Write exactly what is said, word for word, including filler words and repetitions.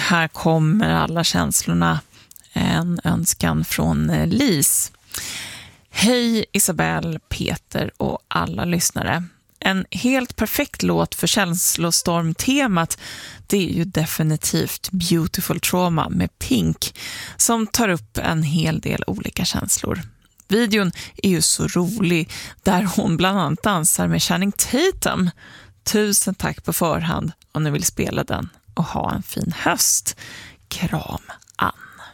här kommer alla känslorna. En önskan från Lis. Hej Isabelle, Peter och alla lyssnare. En helt perfekt låt för känslostormtemat, det är ju definitivt Beautiful Trauma med Pink, som tar upp en hel del olika känslor. Videon är ju så rolig, där hon bland annat dansar med Channing Tatum. Tusen tack på förhand om ni vill spela den och ha en fin höst. Kram, Ann.